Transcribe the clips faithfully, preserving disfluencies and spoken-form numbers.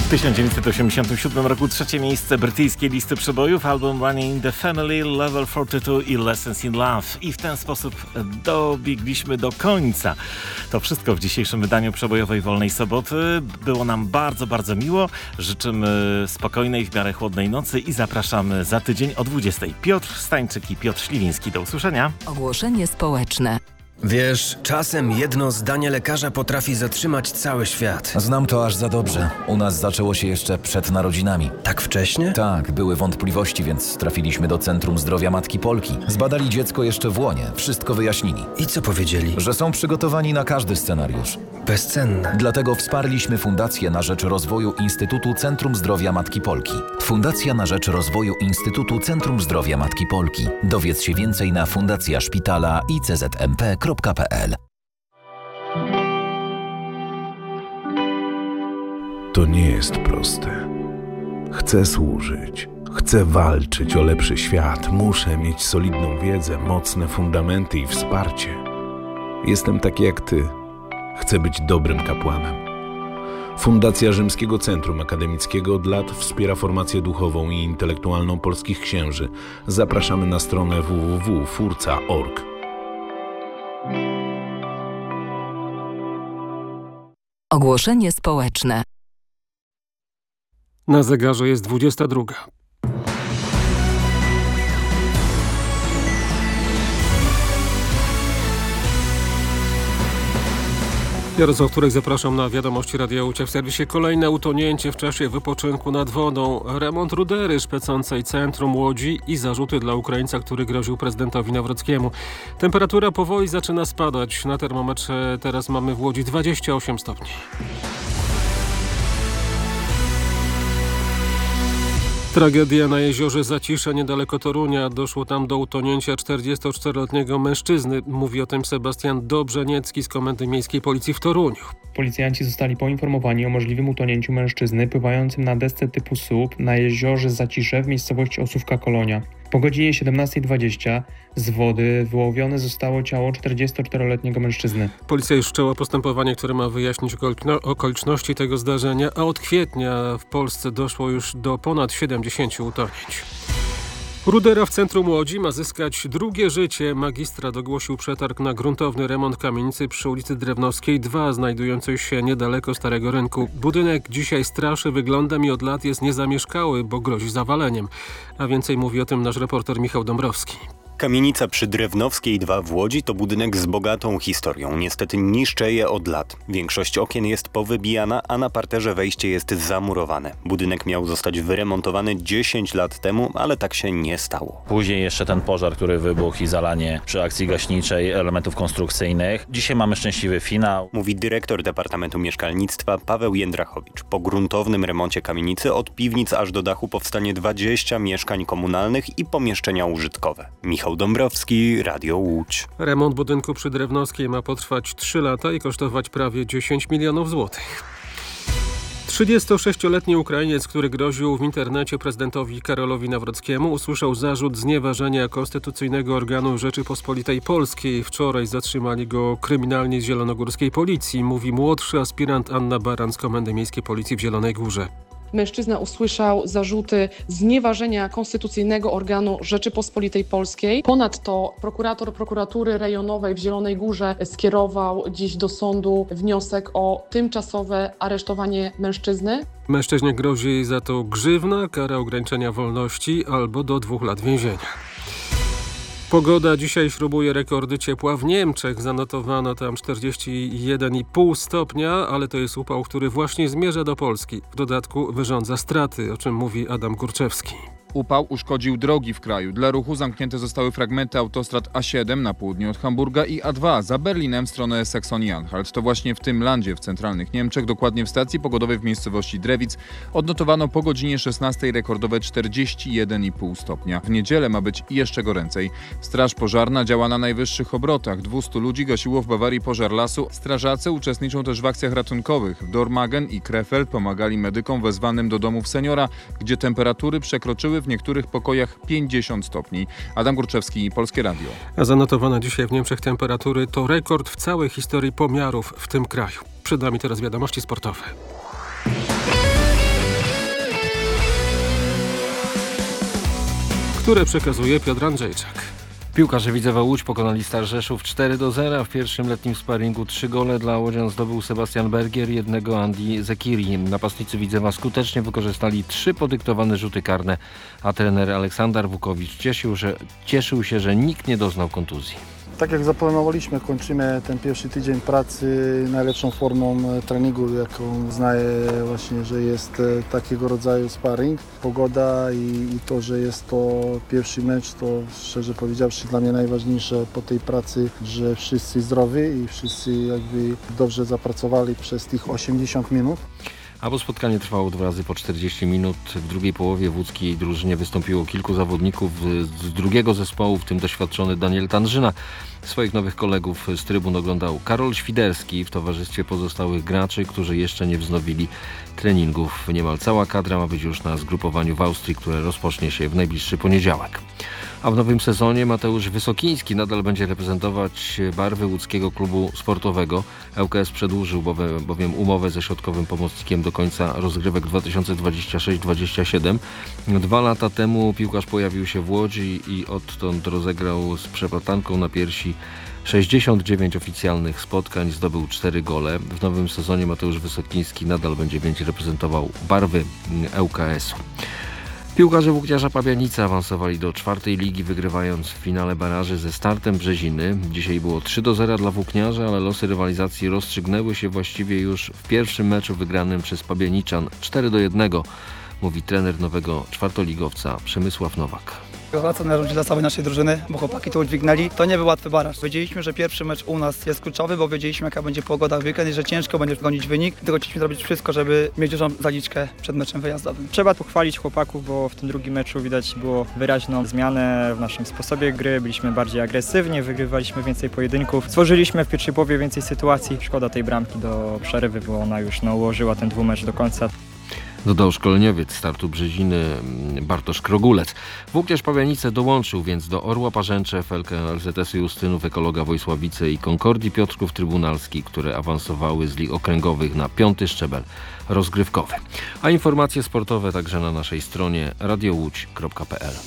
W tysiąc dziewięćset osiemdziesiątym siódmym roku trzecie miejsce brytyjskiej listy przebojów, album Running in the Family, Level czterdzieści dwa i Lessons in Love. I w ten sposób dobiegliśmy do końca. To wszystko w dzisiejszym wydaniu przebojowej Wolnej Soboty. Było nam bardzo, bardzo miło. Życzymy spokojnej, w miarę chłodnej nocy i zapraszamy za tydzień o dwudziestej. Piotr Stańczyk i Piotr Śliwiński. Do usłyszenia. Ogłoszenie społeczne. Wiesz, czasem jedno zdanie lekarza potrafi zatrzymać cały świat. Znam to aż za dobrze. U nas zaczęło się jeszcze przed narodzinami. Tak wcześnie? Tak, były wątpliwości, więc trafiliśmy do Centrum Zdrowia Matki Polki. Zbadali dziecko jeszcze w łonie, wszystko wyjaśnili. I co powiedzieli? Że są przygotowani na każdy scenariusz. Bezcenne. Dlatego wsparliśmy Fundację na rzecz rozwoju Instytutu Centrum Zdrowia Matki Polki. Fundacja na rzecz rozwoju Instytutu Centrum Zdrowia Matki Polki. Dowiedz się więcej na fundacja szpitala i c z m p kropka p l. To nie jest proste. Chcę służyć. Chcę walczyć o lepszy świat. Muszę mieć solidną wiedzę, mocne fundamenty i wsparcie. Jestem taki jak ty. Chcę być dobrym kapłanem. Fundacja Rzymskiego Centrum Akademickiego od lat wspiera formację duchową i intelektualną polskich księży. Zapraszamy na stronę w w w kropka furca kropka org. Ogłoszenie społeczne. Na zegarze jest dwudziesta druga. Jarosław Turek, zapraszam na wiadomości Radia Łódź. W serwisie kolejne utonięcie w czasie wypoczynku nad wodą. Remont rudery szpecącej centrum Łodzi i zarzuty dla Ukraińca, który groził prezydentowi Nawrockiemu. Temperatura powoli zaczyna spadać. Na termometrze teraz mamy w Łodzi dwadzieścia osiem stopni. Tragedia na jeziorze Zacisze niedaleko Torunia. Doszło tam do utonięcia czterdziestoczteroletniego mężczyzny. Mówi o tym Sebastian Dobrzeniecki z Komendy Miejskiej Policji w Toruniu. Policjanci zostali poinformowani o możliwym utonięciu mężczyzny pływającym na desce typu S U P na jeziorze Zacisze w miejscowości Osówka Kolonia. Po godzinie siedemnastej dwadzieścia z wody wyłowione zostało ciało czterdziestoczteroletniego mężczyzny. Policja już wszczęła postępowanie, które ma wyjaśnić okoliczności tego zdarzenia, a od kwietnia w Polsce doszło już do ponad siedemdziesięciu utonięć. Rudera w centrum Łodzi ma zyskać drugie życie. Magistrat ogłosił przetarg na gruntowny remont kamienicy przy ulicy Drewnowskiej dwa, znajdującej się niedaleko Starego Rynku. Budynek dzisiaj straszy wyglądem i od lat jest niezamieszkały, bo grozi zawaleniem. A więcej mówi o tym nasz reporter Michał Dąbrowski. Kamienica przy Drewnowskiej dwa w Łodzi to budynek z bogatą historią. Niestety niszczeje od lat. Większość okien jest powybijana, a na parterze wejście jest zamurowane. Budynek miał zostać wyremontowany dziesięć lat temu, ale tak się nie stało. Później jeszcze ten pożar, który wybuchł i zalanie przy akcji gaśniczej elementów konstrukcyjnych. Dzisiaj mamy szczęśliwy finał. Mówi dyrektor Departamentu Mieszkalnictwa Paweł Jędrachowicz. Po gruntownym remoncie kamienicy od piwnic aż do dachu powstanie dwadzieścia mieszkań komunalnych i pomieszczenia użytkowe. Michał Dąbrowski, Radio Łódź. Remont budynku przy Drewnowskiej ma potrwać trzy lata i kosztować prawie dziesięć milionów złotych. trzydziestosześcioletni Ukrainiec, który groził w internecie prezydentowi Karolowi Nawrockiemu, usłyszał zarzut znieważenia konstytucyjnego organu Rzeczypospolitej Polskiej. Wczoraj zatrzymali go kryminalni z zielonogórskiej policji, mówi młodszy aspirant Anna Baran z Komendy Miejskiej Policji w Zielonej Górze. Mężczyzna usłyszał zarzuty znieważenia konstytucyjnego organu Rzeczypospolitej Polskiej. Ponadto prokurator prokuratury rejonowej w Zielonej Górze skierował dziś do sądu wniosek o tymczasowe aresztowanie mężczyzny. Mężczyźnie grozi za to grzywna, kara ograniczenia wolności albo do dwóch lat więzienia. Pogoda dzisiaj śrubuje rekordy ciepła w Niemczech. Zanotowano tam czterdzieści jeden i pół stopnia, ale to jest upał, który właśnie zmierza do Polski. W dodatku wyrządza straty, o czym mówi Adam Kurczewski. Upał uszkodził drogi w kraju. Dla ruchu zamknięte zostały fragmenty autostrad A siedem na południe od Hamburga i A dwa za Berlinem w stronę Saksonii-Anhalt. To właśnie w tym landzie w centralnych Niemczech, dokładnie w stacji pogodowej w miejscowości Drewic, odnotowano po godzinie szesnastej rekordowe czterdzieści jeden i pół stopnia. W niedzielę ma być jeszcze goręcej. Straż pożarna działa na najwyższych obrotach. dwieście ludzi gasiło w Bawarii pożar lasu. Strażacy uczestniczą też w akcjach ratunkowych. W Dormagen i Krefeld pomagali medykom wezwanym do domów seniora, gdzie temperatury przekroczyły w niektórych pokojach pięćdziesiąt stopni. Adam Kurczewski, Polskie Radio. A zanotowane dzisiaj w Niemczech temperatury to rekord w całej historii pomiarów w tym kraju. Przed nami teraz wiadomości sportowe. które przekazuje Piotr Andrzejczak. Piłkarze Widzewa Łódź pokonali Star Rzeszów cztery do zera. W pierwszym letnim sparingu trzy gole dla łodzian zdobył Sebastian Bergier, jednego Andy Zekiri. Napastnicy Widzewa skutecznie wykorzystali trzy podyktowane rzuty karne, a trener Aleksander Wukowicz cieszył, że, cieszył się, że nikt nie doznał kontuzji. Tak jak zaplanowaliśmy, kończymy ten pierwszy tydzień pracy najlepszą formą treningu, jaką znaję właśnie, że jest takiego rodzaju sparring. Pogoda i, i to, że jest to pierwszy mecz, to szczerze powiedziawszy dla mnie najważniejsze po tej pracy, że wszyscy zdrowi i wszyscy jakby dobrze zapracowali przez tych osiemdziesiąt minut. A bo spotkanie trwało dwa razy po czterdzieści minut. W drugiej połowie w łódzkiej drużynie wystąpiło kilku zawodników z drugiego zespołu, w tym doświadczony Daniel Tanżyna. Swoich nowych kolegów z trybun oglądał Karol Świderski w towarzystwie pozostałych graczy, którzy jeszcze nie wznowili treningów. Niemal cała kadra ma być już na zgrupowaniu w Austrii, które rozpocznie się w najbliższy poniedziałek. A w nowym sezonie Mateusz Wysokiński nadal będzie reprezentować barwy łódzkiego klubu sportowego. ŁKS przedłużył bowiem, bowiem umowę ze środkowym pomocnikiem do końca rozgrywek dwa tysiące dwudziesty szósty dwudziesty siódmy. Dwa lata temu piłkarz pojawił się w Łodzi i odtąd rozegrał z przeplatanką na piersi sześćdziesiąt dziewięć oficjalnych spotkań, zdobył cztery gole. W nowym sezonie Mateusz Wysokiński nadal będzie więc reprezentował barwy ŁKS-u. Piłkarze Włókniarza Pabianice awansowali do czwartej ligi, wygrywając w finale baraży ze Startem Brzeziny. Dzisiaj było trzy do zera dla Włókniarza, ale losy rywalizacji rozstrzygnęły się właściwie już w pierwszym meczu wygranym przez Pabianiczan cztery do jednego, mówi trener nowego czwartoligowca Przemysław Nowak. Gratulacje należą się dla całej naszej drużyny, bo chłopaki to udźwignęli. To nie był łatwy baraż. Wiedzieliśmy, że pierwszy mecz u nas jest kluczowy, bo wiedzieliśmy, jaka będzie pogoda w weekend i że ciężko będzie gonić wynik. Tylko chcieliśmy zrobić wszystko, żeby mieć dużą zaliczkę przed meczem wyjazdowym. Trzeba pochwalić chłopaków, bo w tym drugim meczu widać było wyraźną zmianę w naszym sposobie gry. Byliśmy bardziej agresywni, wygrywaliśmy więcej pojedynków. Stworzyliśmy w pierwszej połowie więcej sytuacji. Szkoda tej bramki do przerwy, bo ona już no, ułożyła ten dwumecz do końca. Dodał szkoleniowiec Startu Brzeziny Bartosz Krogulec. Włókniarz Pabianice dołączył więc do Orła Parzęczew, L K L Z S-u Justynów, Ekologa Wojsławice i Konkordii Piotrków Trybunalski, które awansowały z lig okręgowych na piąty szczebel rozgrywkowy. A informacje sportowe także na naszej stronie radio łódź kropka p l.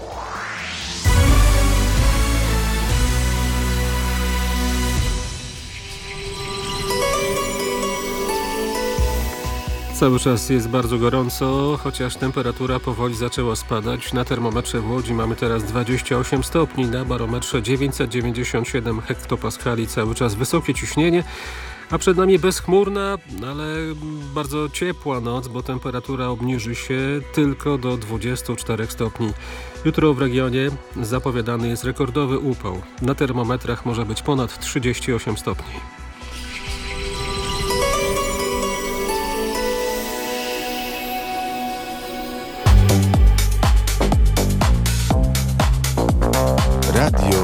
Cały czas jest bardzo gorąco, chociaż temperatura powoli zaczęła spadać. Na termometrze w Łodzi mamy teraz dwadzieścia osiem stopni, na barometrze dziewięćset dziewięćdziesiąt siedem hektopaskali. Cały czas wysokie ciśnienie, a przed nami bezchmurna, ale bardzo ciepła noc, bo temperatura obniży się tylko do dwudziestu czterech stopni. Jutro w regionie zapowiadany jest rekordowy upał. Na termometrach może być ponad trzydzieści osiem stopni. Radio